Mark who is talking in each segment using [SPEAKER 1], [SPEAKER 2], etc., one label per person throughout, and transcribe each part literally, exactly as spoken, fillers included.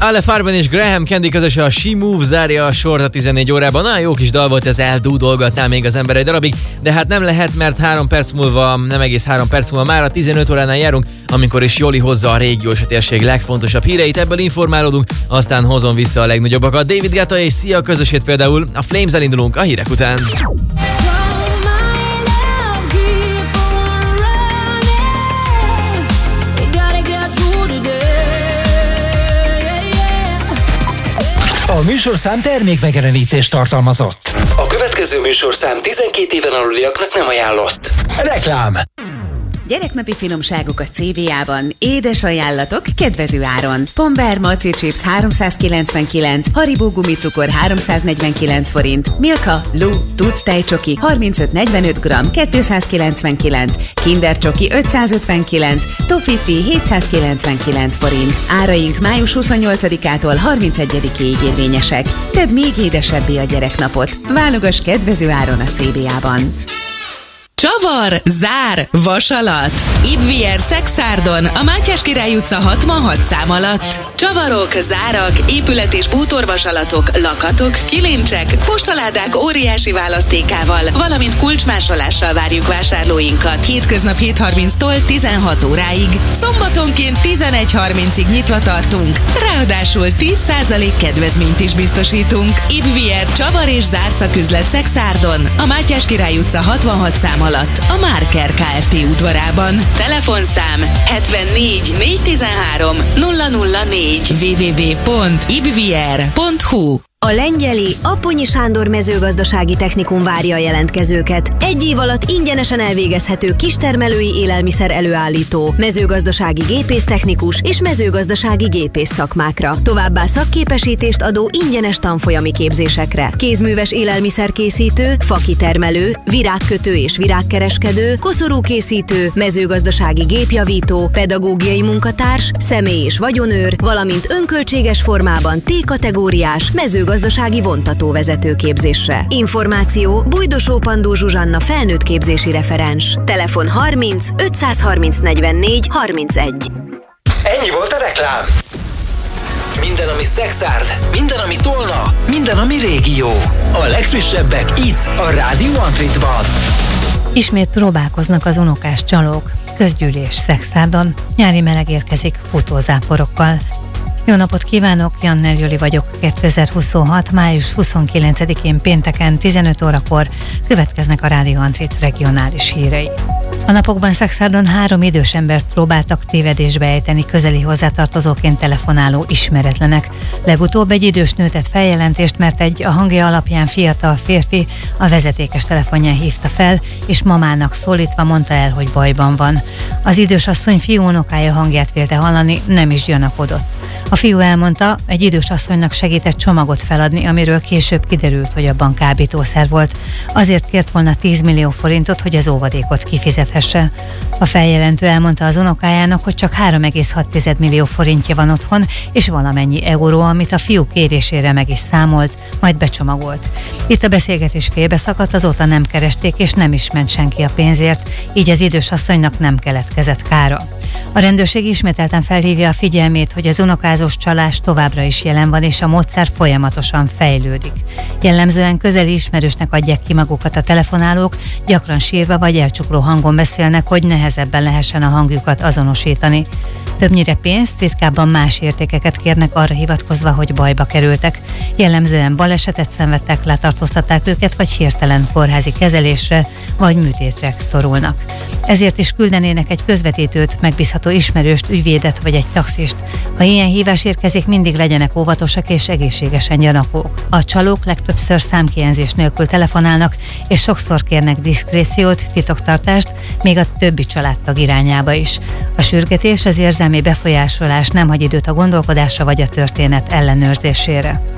[SPEAKER 1] Ale Farben és Graham Candy közösen a She Move zárja a sort a tizennégy órában. Na, jó kis dal volt, ez eldúdolgatná még az ember egy darabig, de hát nem lehet, mert három perc múlva, nem egész három perc múlva már a tizenöt óránál járunk, amikor is Joli hozza a régió és a térség legfontosabb híreit, ebből informálódunk, aztán hozom vissza a legnagyobbakat. David Guetta és Sia közösét például, a Flames-el indulunk a hírek után.
[SPEAKER 2] A műsorszám termékmegjelenítést tartalmazott.
[SPEAKER 3] A következő műsorszám tizenkét éven aluliaknak nem ajánlott.
[SPEAKER 2] Reklám.
[SPEAKER 4] Gyereknapi finomságok a cé vé á-ban. Édes ajánlatok kedvező áron. Pombear Maci Chips háromszázkilencvenkilenc, Haribo gumicukor háromszáznegyvenkilenc forint, Milka, Lu, Tudsz tejcsoki harmincöt negyvenöt gramm kétszázkilencvenkilenc, Kinder Csoki ötszázötvenkilenc, Toffifee hétszázkilencvenkilenc forint. Áraink május huszonnyolcadikától harmincegyedikéig érvényesek. Tedd még édesebbé a gyereknapot. Válogass kedvező áron a cé vé á-ban.
[SPEAKER 5] Csavar, zár, vasalat. Ibvier Szexárdon, a Mátyás Király utca hatvanhat szám alatt. Csavarok, zárak, épület- és bútorvasalatok, lakatok, kilincsek, postaládák óriási választékával, valamint kulcsmásolással várjuk vásárlóinkat. Hétköznap hét harminctól tizenhat óráig. Szombatonként tizenegy harmincig nyitva tartunk. Ráadásul tíz százalék kedvezményt is biztosítunk. Ibvier Csavar és zárszaküzlet Szexárdon, a Mátyás Király utca hatvanhat szám alatt, a Márker Kft. Udvarában. Telefonszám hetvennégy négyszáztizenhárom nulla nulla négy double-u double-u double-u pont ibvier pont hu.
[SPEAKER 6] A Lengyeli Apponyi Sándor mezőgazdasági technikum várja a jelentkezőket. Egy év alatt ingyenesen elvégezhető kistermelői élelmiszer előállító, mezőgazdasági gépésztechnikus és mezőgazdasági gépész szakmákra. Továbbá szakképesítést adó ingyenes tanfolyami képzésekre. Kézműves élelmiszerkészítő, fakitermelő, virágkötő és virágkereskedő, koszorúkészítő, mezőgazdasági gépjavító, pedagógiai munkatárs, személy- és vagyonőr, valamint önköltséges formában T-kategóriás mezőgazdasági gazdasági vontatóvezető képzésre. Információ Bújdosó Pandó Zsuzsanna felnőtt képzési referens. Telefon harminc ötszázharminc negyvennégy harmincegy.
[SPEAKER 2] Ennyi volt a reklám.
[SPEAKER 3] Minden, ami Szexárd, minden, ami Tolna, minden, ami régió. A legfrissebbek itt, a Rádió Antritban.
[SPEAKER 7] Ismét próbálkoznak az unokás csalók. Közgyűlés Szexárdon. Nyári meleg érkezik futózáporokkal. Jó napot kívánok, Jannel Joli vagyok. kétezer-huszonhat. május huszonkilencedikén pénteken tizenöt órakor következnek a Rádió Antrit regionális hírei. A napokban Szexárdon három idős embert próbáltak tévedésbe ejteni közeli hozzátartozóként telefonáló ismeretlenek. Legutóbb egy idős nő tett feljelentést, mert egy a hangja alapján fiatal férfi a vezetékes telefonján hívta fel, és mamának szólítva mondta el, hogy bajban van. Az idős asszony fiú unokája hangját vélte hallani, nem is gyanakodott. A fiú elmondta, egy idős asszonynak segített csomagot feladni, amiről később kiderült, hogy abban kábítószer volt. Azért kért volna tíz millió forintot, hogy az óvadékot kifizethesse. A feljelentő elmondta az unokájának, hogy csak három egész hat millió forintja van otthon, és valamennyi euró, amit a fiú kérésére meg is számolt, majd becsomagolt. Itt a beszélgetés félbeszakadt, azóta nem keresték, és nem is ment senki a pénzért, így az idős asszonynak nem keletkezett kára. A rendőrség ismételten felhívja a figyelmét, hogy az unokázós csalás továbbra is jelen van, és a módszer folyamatosan fejlődik. Jellemzően közeli ismerősnek adják ki magukat a telefonálók, gyakran sírva vagy elcsukló hangon beszélnek, hogy nehezebben lehessen a hangjukat azonosítani. Többnyire pénzt, ritkábban más értékeket kérnek arra hivatkozva, hogy bajba kerültek. Jellemzően balesetet szenvedtek, letartóztatták őket, vagy hirtelen kórházi kezelésre, vagy műtétre szorulnak. Ezért is küldenének egy közvetítőt, megbízható ismerőst, ügyvédet vagy egy taxist. Ha ilyen hívás érkezik, mindig legyenek óvatosak és egészségesen gyanakók. A csalók legtöbbször számkijelzés nélkül telefonálnak, és sokszor kérnek diszkréciót, titoktartást, még a többi családtag irányába is. A sürgetés, az érzelmi befolyásolás nem hagy időt a gondolkodásra vagy a történet ellenőrzésére.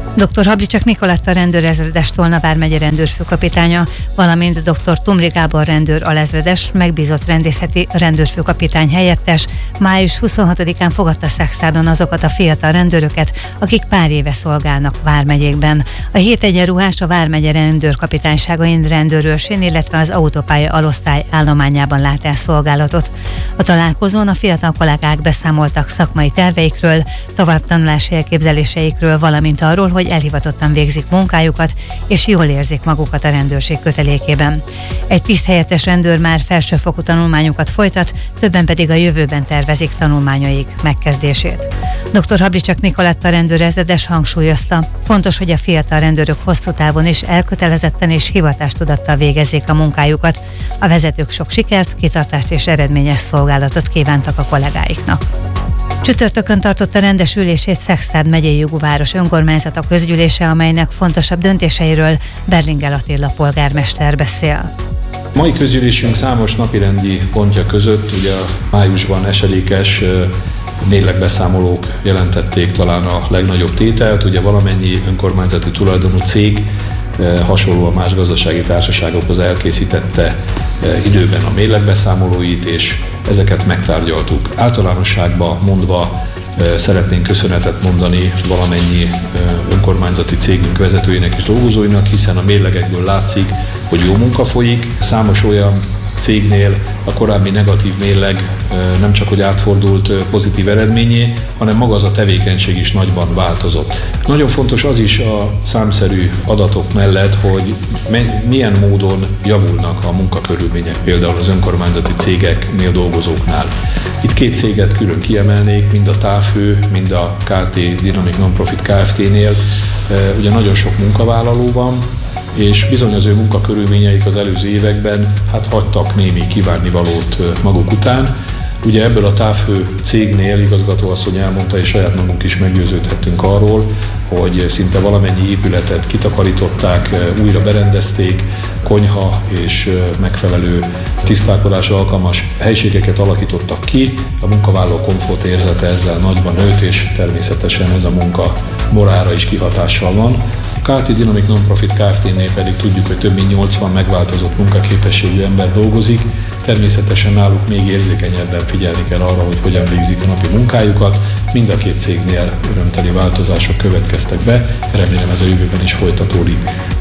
[SPEAKER 7] doktor Hablicsak Nikoletta rendőrezredes Tolna vármegye rendőrfőkapitánya, valamint doktor Tumri Gábor rendőr alezredes, megbízott rendészeti rendőrfőkapitány helyettes május huszonhatodikán fogadta Szexádon azokat a fiatal rendőröket, akik pár éve szolgálnak vármegyékben. A hét egyenruhás a vármegye rendőrkapitányságain rendőrőrsén, illetve az autópálya alosztály állományában lát el szolgálatot. A találkozón a fiatal kollégák beszámoltak szakmai terveikről, továbbtanulási elképzeléseikről, valamint arról, hogy elhivatottan végzik munkájukat, és jól érzik magukat a rendőrség kötelékében. Egy tiszthelyettes rendőr már felsőfokú tanulmányokat folytat, többen pedig a jövőben tervezik tanulmányaik megkezdését. doktor Hablicsak Nikoletta rendőrezredes hangsúlyozta, fontos, hogy a fiatal rendőrök hosszú távon is elkötelezetten és hivatástudattal végezzék a munkájukat. A vezetők sok sikert, kitartást és eredményes szolgálatot kívántak a kollégáiknak. Csütörtökön tartotta rendes ülését Szexárd megyei jogú város önkormányzata közgyűlése, amelynek fontosabb döntéseiről Berlingel Attila polgármester beszél.
[SPEAKER 8] Mai közgyűlésünk számos napirendi pontja között ugye a májusban esedékes mérlegbeszámolók jelentették talán a legnagyobb tételt. Ugye valamennyi önkormányzati tulajdonú cég hasonlóan más gazdasági társaságokhoz elkészítette időben a mérlegbeszámolóit, és ezeket megtárgyaltuk. Általánosságban mondva szeretnénk köszönetet mondani valamennyi önkormányzati cégünk vezetőinek és dolgozóinak, hiszen a mérlegekből látszik, hogy jó munka folyik. Számos olyan cégnél a korábbi negatív mérleg nem csak hogy átfordult pozitív eredményé, hanem maga az a tevékenység is nagyban változott. Nagyon fontos az is a számszerű adatok mellett, hogy milyen módon javulnak a munkakörülmények például az önkormányzati cégeknél dolgozóknál. Itt két céget külön kiemelnék, mind a Távhő, mind a ká té Dynamic Nonprofit Kft-nél. Ugye nagyon sok munkavállaló van, és bizony az ő munkakörülményeik az előző években hát hagytak némi kívánnivalót maguk után. Ugye ebből a Távhő cégnél igazgatóasszony elmondta, és saját magunk is meggyőződhettünk arról, hogy szinte valamennyi épületet kitakarították, újra berendezték, konyha és megfelelő tisztálkodásra alkalmas helységeket alakítottak ki, a munkavállaló komfort érzete ezzel nagyban nőtt, és természetesen ez a munka morára is kihatással van. A ká té Dynamic Nonprofit Kft-nél pedig tudjuk, hogy több mint nyolcvan megváltozott munkaképességű ember dolgozik. Természetesen náluk még érzékenyebben figyelni kell arra, hogy hogyan végzik a napi munkájukat. Mind a két cégnél örömteli változások következtek be, remélem ez a jövőben is folytatódik.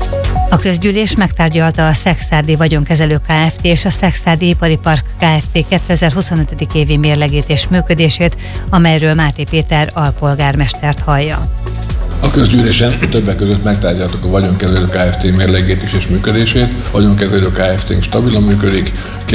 [SPEAKER 7] A közgyűlés megtárgyalta a Szexárdi Vagyonkezelő Kft. És a Szexárdi Ipari Park Kft. kétezer-huszonöt. évi mérlegét és működését, amelyről Máté Péter alpolgármestert hallja.
[SPEAKER 9] A közgyűlésen többek között megtárgyaltuk a Vagyonkezelő Kft. Mérlegét is és működését. A Vagyonkezelő Kft. Stabilan működik.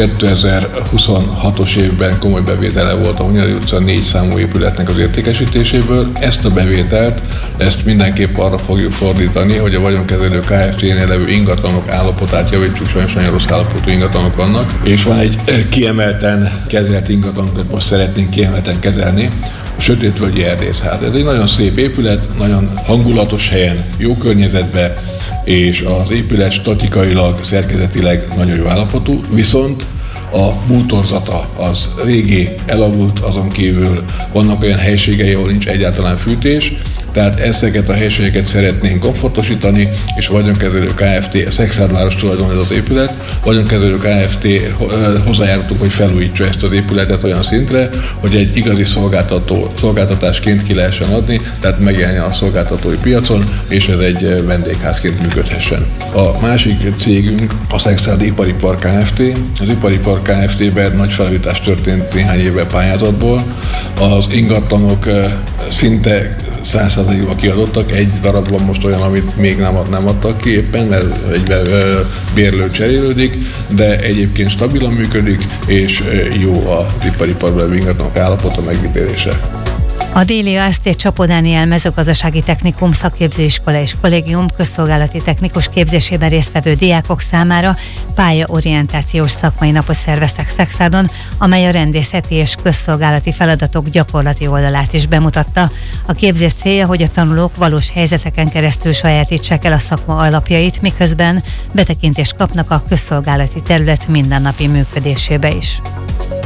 [SPEAKER 9] kétezer-huszonhatos évben komoly bevétele volt a Hunyadi utca négy számú épületnek az értékesítéséből. Ezt a bevételt, ezt mindenképp arra fogjuk fordítani, hogy a Vagyonkezelő Kft-nél levő ingatlanok állapotát javítsuk, sajnos nagyon rossz állapotú ingatlanok vannak, és van egy kiemelten kezelt ingatlanok, amit most szeretnénk kiemelten kezelni, a Sötétvölgyi Erdészház. Ez egy nagyon szép épület, nagyon hangulatos helyen, jó környezetben, és az épület statikailag, szerkezetileg nagyon jó állapotú, viszont a bútorzata az régi, elavult, azon kívül vannak olyan helységei, ahol nincs egyáltalán fűtés, tehát ezeket a helységeket szeretnénk komfortosítani, és Vagyonkezelő Kft. Szexárd város tulajdon ez az épület. Vagyonkezelő Kft. Hozzájárultunk, hogy felújítsa ezt az épületet olyan szintre, hogy egy igazi szolgáltató, szolgáltatásként ki lehessen adni, tehát megjelenjen a szolgáltatói piacon, és ez egy vendégházként működhessen. A másik cégünk a Szexárdi Ipari Park Kft. Az Ipari Park Kft-ben nagy felújítás történt néhány évvel pályázatból. Az ingatlanok szinte száz százalékban kiadottak, egy darab van most olyan, amit még nem, ad, nem adtak ki éppen, mert egy bérlő cserélődik, de egyébként stabilan működik, és jó az ipari parkban ingatlanok állapota megítélése.
[SPEAKER 7] A Déli á es té Csapó Dániel mezőgazdasági technikum szakképzőiskola és kollégium közszolgálati technikus képzésében résztvevő diákok számára pályaorientációs szakmai napot szerveztek Szexádon, amely a rendészeti és közszolgálati feladatok gyakorlati oldalát is bemutatta. A képzés célja, hogy a tanulók valós helyzeteken keresztül sajátítsák el a szakma alapjait, miközben betekintést kapnak a közszolgálati terület mindennapi működésébe is.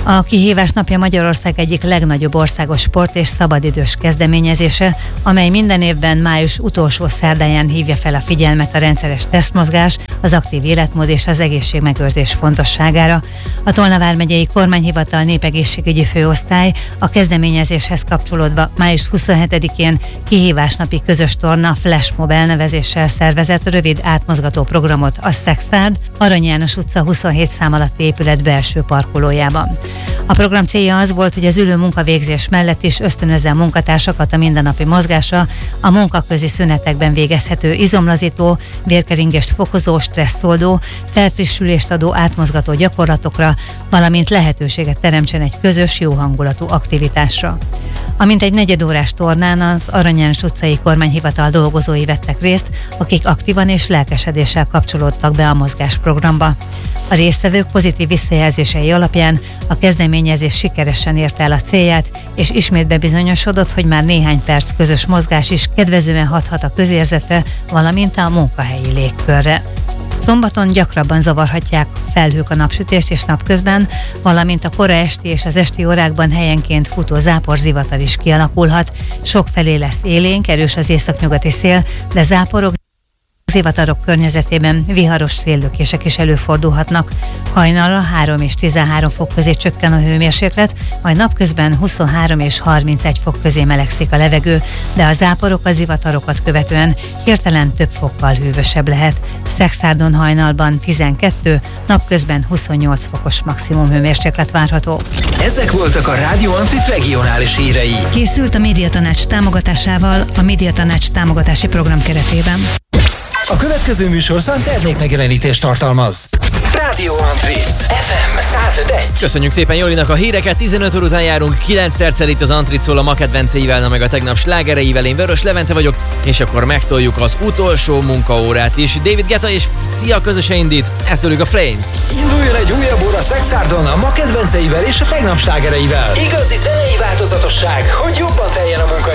[SPEAKER 7] A kihívás napja Magyarország egyik legnagyobb országos sport és szabadidős kezdeményezése, amely minden évben május utolsó szerdáján hívja fel a figyelmet a rendszeres testmozgás, az aktív életmód és az egészségmegőrzés fontosságára. A Tolna vármegyei kormányhivatal népegészségügyi főosztály a kezdeményezéshez kapcsolódva május huszonhetedikén kihívásnapi közös torna Flashmob elnevezéssel szervezett rövid átmozgató programot a Szexárd, Arany János utca huszonhét szám alatti épület belső parkolójában. A program célja az volt, hogy az ülő munkavégzés mellett is ösztönözze a munkatársakat a mindennapi mozgásra, a munkaközi szünetekben végezhető izomlazító, vérkeringést fokozó, stresszoldó, felfrissülést adó átmozgató gyakorlatokra, valamint lehetőséget teremtsen egy közös, jó hangulatú aktivitásra. Amint egy negyedórás tornán az Arany János utcai kormányhivatal dolgozói vettek részt, akik aktívan és lelkesedéssel kapcsolódtak be a mozgásprogramba. A résztvevők pozitív visszajelzései alapján a kezdeményezés sikeresen érte el a célját, és ismét bebizonyosodott, hogy már néhány perc közös mozgás is kedvezően hathat a közérzetre, valamint a munkahelyi légkörre. Szombaton gyakrabban zavarhatják felhők a napsütést és napközben, valamint a kora esti és az esti órákban helyenként futó záporzivatar is kialakulhat. Sokfelé lesz élénk, erős az északnyugati szél, de záporok, zivatarok környezetében viharos széllökések is előfordulhatnak. Hajnalra három és tizenhárom fok közé csökken a hőmérséklet, majd napközben huszonhárom és harmincegy fok közé melegszik a levegő, de a záporok a zivatarokat követően hirtelen több fokkal hűvösebb lehet. Szexárdon hajnalban tizenkettő, napközben huszonnyolc fokos maximum hőmérséklet várható.
[SPEAKER 3] Ezek voltak a Rádió Antrit regionális hírei.
[SPEAKER 7] Készült a Médiatanács támogatásával a Médiatanács támogatási program keretében.
[SPEAKER 2] A következő műsorszám termékmegjelenítést tartalmaz.
[SPEAKER 3] Rádió Antrit ef em száz öt egy.
[SPEAKER 1] Köszönjük szépen Jolinak a híreket, tizenöt óra után járunk, kilenc perccel itt az Antrit szól a ma kedvenceivel, na meg a tegnap slágereivel. Én Vörös Levente vagyok, és akkor megtoljuk az utolsó munkaórát is. David Guetta és Sia közösen indít, ezt tőlük a Flames.
[SPEAKER 2] Induljon egy újabb óra Szexárdon a ma kedvenceivel és a tegnap slágereivel.
[SPEAKER 3] Igazi zenei változatosság, hogy jobban teljen a munka